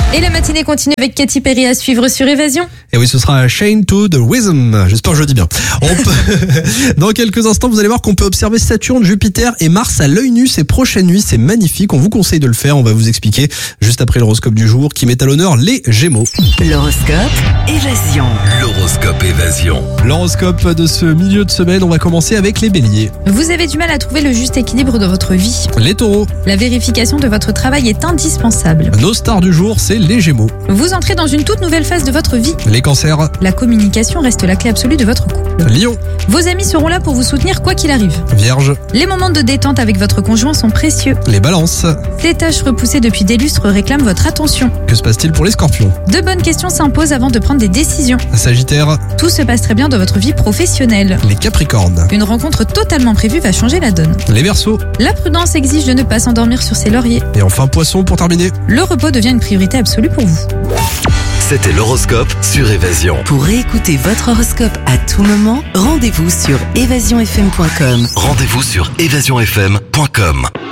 Et la matinée continue avec Katy Perry à suivre sur Évasion. Et oui, ce sera Chain to the Rhythm. J'espère que je le dis bien. Dans quelques instants, vous allez voir qu'on peut observer Saturne, Jupiter et Mars à l'œil nu ces prochaines nuits. C'est magnifique. On vous conseille de le faire. On va vous expliquer juste après l'horoscope du jour qui met à l'honneur les Gémeaux. L'horoscope Évasion. L'horoscope Évasion. L'horoscope de ce milieu de semaine, on va commencer avec les Béliers. Vous avez du mal à trouver le juste équilibre de votre vie. Les Taureaux. La vérification de votre travail est indispensable. Nos stars du jour, c'est les Gémeaux. Vous entrez dans une toute nouvelle phase de votre vie. Les Cancers. La communication reste la clé absolue de votre couple. Lion. Vos amis seront là pour vous soutenir quoi qu'il arrive. Vierge. Les moments de détente avec votre conjoint sont précieux. Les Balances. Les tâches repoussées depuis des lustres réclament votre attention. Que se passe-t-il pour les Scorpions? De bonnes questions s'imposent avant de prendre des décisions. Sagittaire. Tout se passe très bien dans votre vie professionnelle. Les Capricornes. Une rencontre totalement prévue va changer la donne. Les Verseaux. La prudence exige de ne pas s'endormir sur ses lauriers. Et enfin Poisson pour terminer. Le repos devient une priorité absolue pour vous. C'était l'horoscope sur Évasion. Pour réécouter votre horoscope à tout moment, rendez-vous sur évasionfm.com. Rendez-vous sur évasionfm.com.